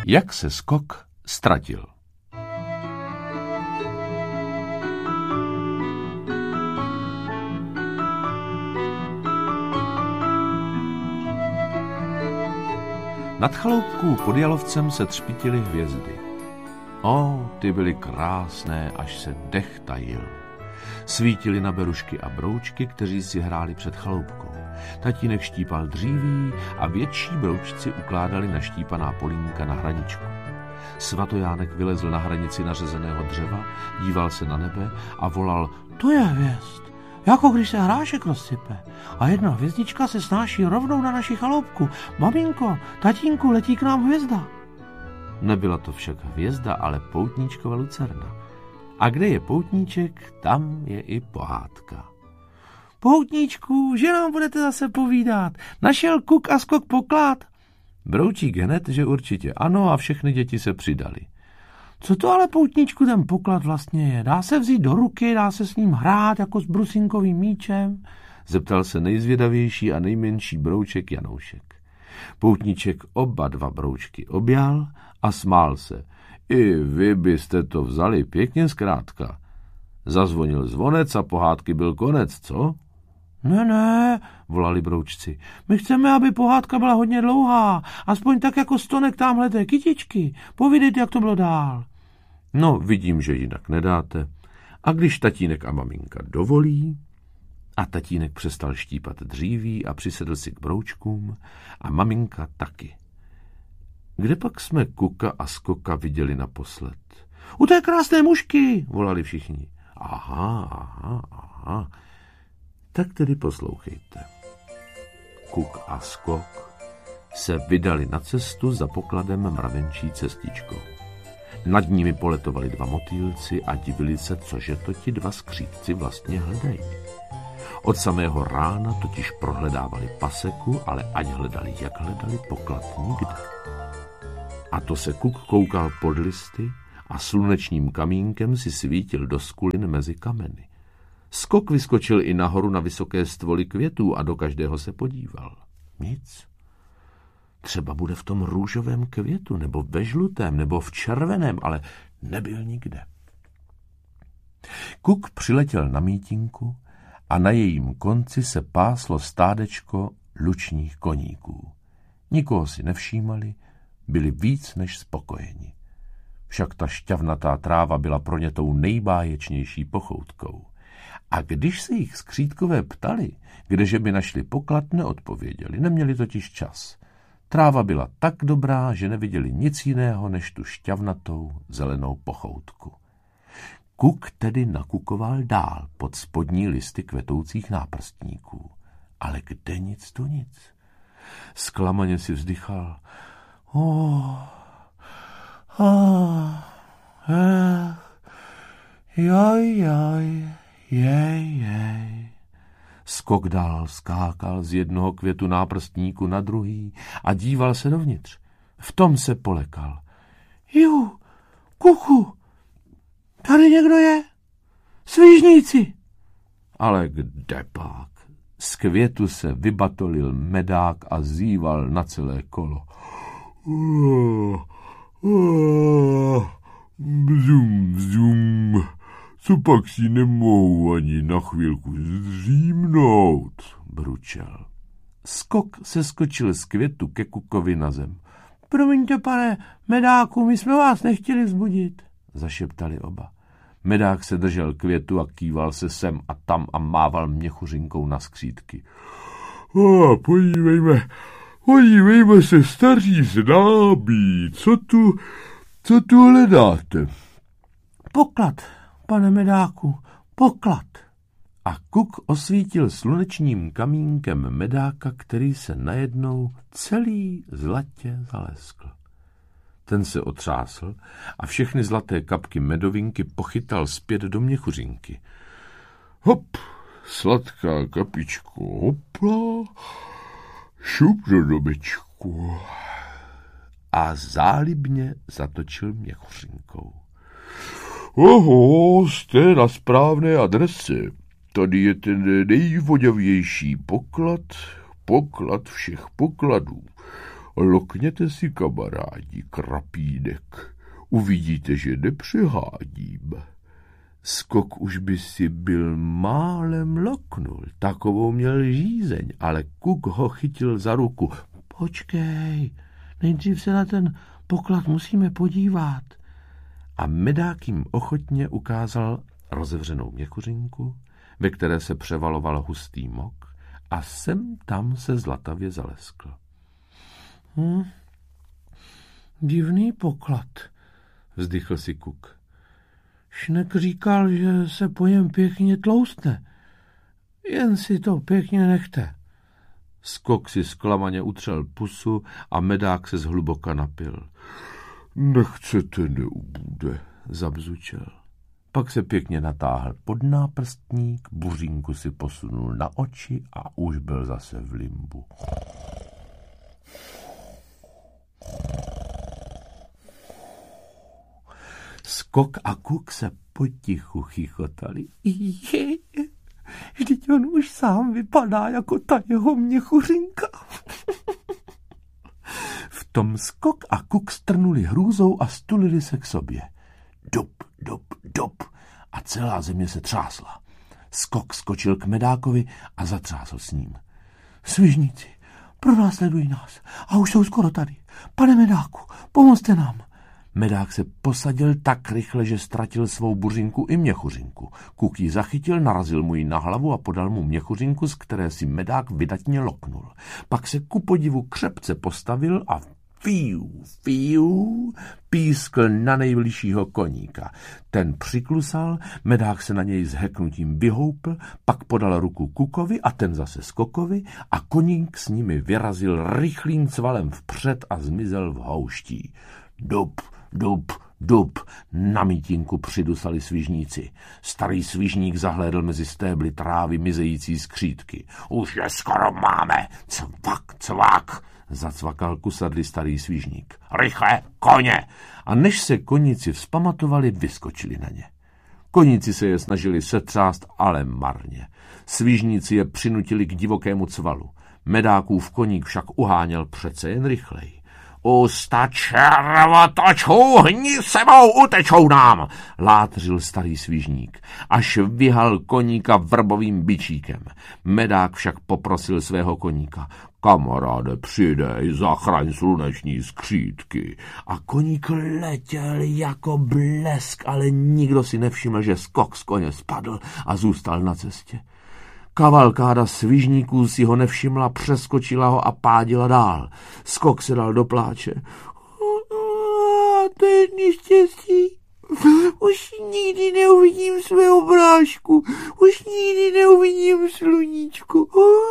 Jak se Skok ztratil. Nad chaloupkou pod Jalovcem se třpítily hvězdy. Ty byly krásné, až se dech tajil. Svítily na berušky a broučky, kteří si hráli před chaloupkou. Tatínek štípal dříví a větší broučci ukládali na štípaná polínka na hraničku. Svatojánek vylezl na hranici nařezeného dřeva, díval se na nebe a volal: To je hvězd, jako když se hrášek rozsype a jedna hvězdička se snáší rovnou na naši chaloupku. Maminko, tatínku, letí k nám hvězda. Nebyla to však hvězda, ale poutníčkova lucerna. A kde je poutníček, tam je i pohádka. Poutníčku, že nám budete zase povídat? Našel Kuk a Skok poklad? Broučík hned, že určitě ano, a všechny děti se přidali. Co to ale, poutníčku, ten poklad vlastně je? Dá se vzít do ruky, dá se s ním hrát jako s brusinkovým míčem? Zeptal se nejzvědavější a nejmenší brouček Janoušek. Poutníček oba dva broučky objal a smál se. I vy byste to vzali pěkně zkrátka. Zazvonil zvonec a pohádky byl konec, co? Ne, volali broučci. My chceme, aby pohádka byla hodně dlouhá, aspoň tak jako stonek tamhle té kytičky. Povídejte, jak to bylo dál. No, vidím, že jinak nedáte. A když tatínek a maminka dovolí... A tatínek přestal štípat dříví a přisedl si k broučkům a maminka taky. Kde pak jsme Kuka a Skoka viděli naposled? U té krásné mužky, volali všichni. Aha. Tak tedy poslouchejte. Kuk a Skok se vydali na cestu za pokladem mravenčí cestičkou. Nad nimi poletovali dva motýlci a divili se, cože to ti dva skřídci vlastně hledají. Od samého rána totiž prohledávali paseku, ale ať hledali, jak hledali, poklad nikde. A to se Kuk koukal pod listy a slunečním kamínkem si svítil do skulin mezi kameny. Skok vyskočil i nahoru na vysoké stvoly květů a do každého se podíval. Nic. Třeba bude v tom růžovém květu, nebo ve žlutém, nebo v červeném, ale nebyl nikde. Kuk přiletěl na mítinku a na jejím konci se páslo stádečko lučních koníků. Nikoho si nevšímali, byli víc než spokojeni. Však ta šťavnatá tráva byla pro ně tou nejbáječnější pochoutkou. A když se jich skřídkové ptali, kdeže by našli poklad, neodpověděli, neměli totiž čas. Tráva byla tak dobrá, že neviděli nic jiného než tu šťavnatou zelenou pochoutku. Kuk tedy nakukoval dál pod spodní listy kvetoucích náprstníků. Ale kde nic tu nic. Zklamaně si vzdychal. Jej. Skok dál skákal z jednoho květu náprstníku na druhý a díval se dovnitř. V tom se polekal. Kuku, tady někdo je? Svížníci! Ale kde pak? Z květu se vybatolil medák a zíval na celé kolo. Bzum. Co pak si nemohu ani na chvilku zřímnout, bručel. Skok se skočil z květu ke Kukovi na zem. Promiňte, pane medáku, my jsme vás nechtěli vzbudit, zašeptali oba. Medák se držel květu a kýval se sem a tam a mával měchuřinkou na skřídky. Podívejme se, staří známí, co tu hledáte? Poklad, pane medáku, poklad. A Kuk osvítil slunečním kamínkem medáka, který se najednou celý zlatě zaleskl. Ten se otřásl a všechny zlaté kapky medovinky pochytal zpět do měchuřinky. Hop, sladká kapičko, hopla, šup do domečku. A zálibně zatočil měchuřinkou. Jste na správné adrese. Tady je ten nejvoňavější poklad všech pokladů. Lokněte si, kamarádi, krapínek. Uvidíte, že nepřehádím. Skok už by si byl málem loknul, takovou měl žízeň, ale Kuk ho chytil za ruku. Počkej, nejdřív se na ten poklad musíme podívat. A Medák jim ochotně ukázal rozevřenou měchuřinku, ve které se převaloval hustý mok, a sem tam se zlatavě zaleskl. Divný poklad, vzdychl si Kuk. Šnek říkal, že se po něm pěkně tloustne. Jen si to pěkně nechte. Skok si zklamaně utřel pusu a Medák se zhluboka napil. Nechcete, neubude, zabzučel. Pak se pěkně natáhl pod náprstník, buřínku si posunul na oči a už byl zase v limbu. Skok a Kuk se potichu chichotali. Vždyť on už sám vypadá jako ta jeho měchuřinka. V tom Skok a Kuk strnuli hrůzou a stulili se k sobě. Dup, dup, dup a celá země se třásla. Skok skočil k Medákovi a zatřásl s ním. Svižníci, pronásledují nás a už jsou skoro tady. Pane Medáku, pomozte nám. Medák se posadil tak rychle, že ztratil svou buřinku i měchuřinku. Kuk ji zachytil, narazil mu ji na hlavu a podal mu měchuřinku, z které si Medák vydatně loknul. Pak se ku podivu křepce postavil a fiu, pískl na nejbližšího koníka. Ten přiklusal, Medák se na něj s heknutím vyhoupl, pak podal ruku Kukovi a ten zase Skokovi a koník s nimi vyrazil rychlým cvalem vpřed a zmizel v houští. Dup, dup, dup, na mítinku přidusali svižníci. Starý svižník zahlédl mezi stébly trávy mizející skřídky. Už je skoro máme, cvak, cvak, zacvakal kusadlý starý svižník. Rychle, koně! A než se koníci vzpamatovali, vyskočili na ně. Koníci se je snažili setřást, ale marně. Svižníci je přinutili k divokému cvalu. Medákův koník však uháněl přece jen rychleji. Usta červotočů, hni sebou, utečou nám, látřil starý svižník, až vyhal koníka vrbovým bičíkem. Medák však poprosil svého koníka. Kamaráde, přidej, zachraň sluneční skřídky. A koník letěl jako blesk, ale nikdo si nevšiml, že Skok z koně spadl a zůstal na cestě. Kavalkáda svižníků si ho nevšimla, přeskočila ho a pádila dál. Skok se dal do pláče. To je neštěstí. Už nikdy neuvidím svého brášku. Už nikdy neuvidím sluníčko.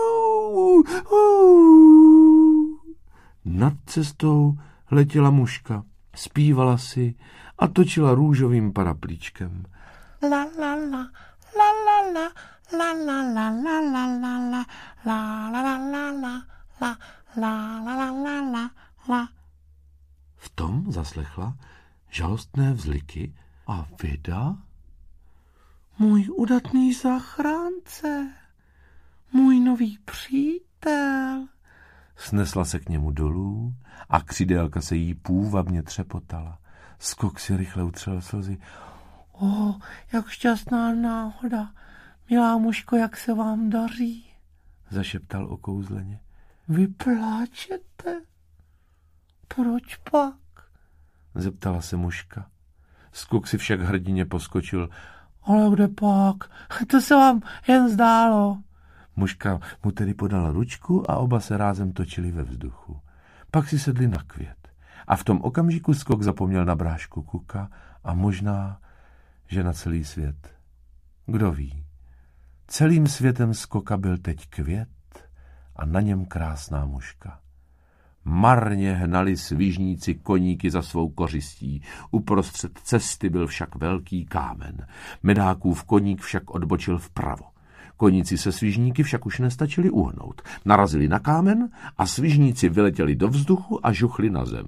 Nad cestou letěla muška. Zpívala si a točila růžovým paraplíčkem. La la la, la la la. La la la la la la la la la la la la la la la la la la. V tom zaslechla žalostné vzliky a vida. Můj udatný zachránce, můj nový přítel. Snesla se k němu dolů a křidélka se jí půvabně třepotala. Skok si rychle utřel slzy. Jak šťastná náhoda. Milá mužko, jak se vám daří? Zašeptal okouzleně. Vy pláčete? Proč pak? Zeptala se mužka. Skok si však hrdině poskočil. Ale kde pak? To se vám jen zdálo. Mužka mu tedy podala ručku a oba se rázem točili ve vzduchu. Pak si sedli na květ. A v tom okamžiku Skok zapomněl na brášku Kuka a možná, že na celý svět. Kdo ví? Celým světem Skoka byl teď květ a na něm krásná mužka. Marně hnali svižníci koníky za svou kořistí. Uprostřed cesty byl však velký kámen. Medákův koník však odbočil vpravo. Koníci se svižníky však už nestačili uhnout. Narazili na kámen a svižníci vyletěli do vzduchu a žuchli na zem.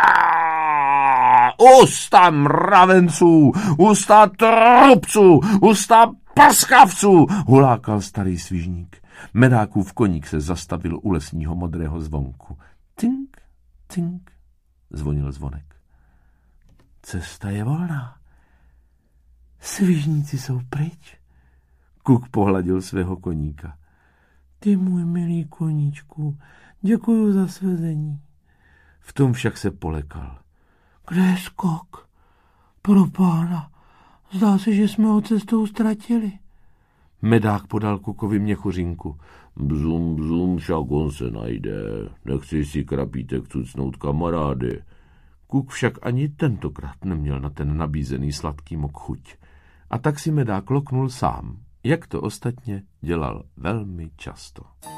Usta mravenců, usta trubců, usta paskavců, hulákal starý svižník. Medákův koník se zastavil u lesního modrého zvonku. Tink, Cink, zvonil zvonek. Cesta je volná. Svižníci jsou pryč. Kuk pohladil svého koníka. Ty můj milý koníčku, děkuju za svezení. V tom však se polekal. Kde je skok? Pro pána, zdá se, že jsme ho cestou ztratili. Medák podal Kukovi měchuřinku. Bzum, bzum, však on se najde. Nechci si krapítek cucnout, kamarády. Kuk však ani tentokrát neměl na ten nabízený sladký mok chuť. A tak si Medák loknul sám, jak to ostatně dělal velmi často.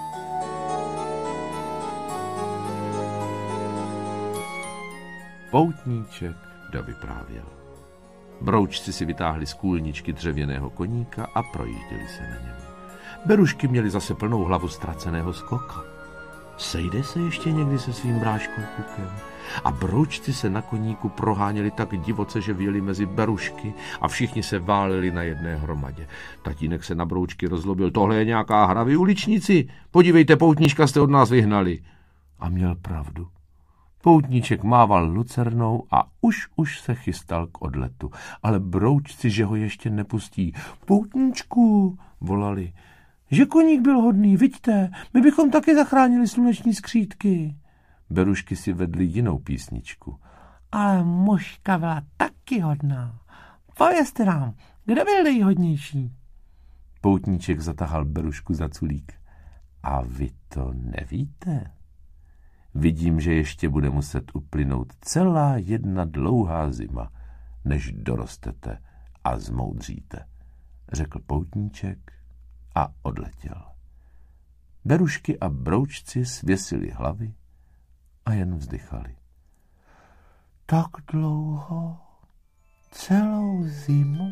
Poutníček dovyprávěl. Broučci si vytáhli z kůlničky dřevěného koníka a projížděli se na něm. Berušky měli zase plnou hlavu ztraceného skoka. Sejde se ještě někdy se svým bráškou Kukem? A broučci se na koníku proháněli tak divoce, že vyjeli mezi berušky a všichni se váleli na jedné hromadě. Tatínek se na broučky rozlobil. Tohle je nějaká hra, vy uličníci. Podívejte, poutníčka jste od nás vyhnali. A měl pravdu. Poutníček mával lucernou a už se chystal k odletu. Ale broučci, že ho ještě nepustí. Poutníčku, volali. Že koník byl hodný, viďte, my bychom taky zachránili sluneční skřítky. Berušky si vedly jinou písničku. Ale mužka byla taky hodná. Povězte nám, kde byl nejhodnější? Poutníček zatahal Berušku za culík. A vy to nevíte? Vidím, že ještě bude muset uplynout celá jedna dlouhá zima, než dorostete a zmoudříte, řekl poutníček a odletěl. Berušky a broučci svěsili hlavy a jen vzdychali. Tak dlouho, celou zimu.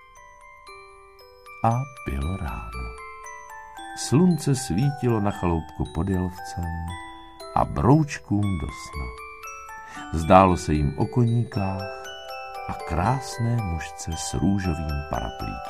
A bylo ráno. Slunce svítilo na chaloupku pod Jelovcem a broučkům do sna. Zdálo se jim o koníkách a krásné mužce s růžovým paraplíčkem.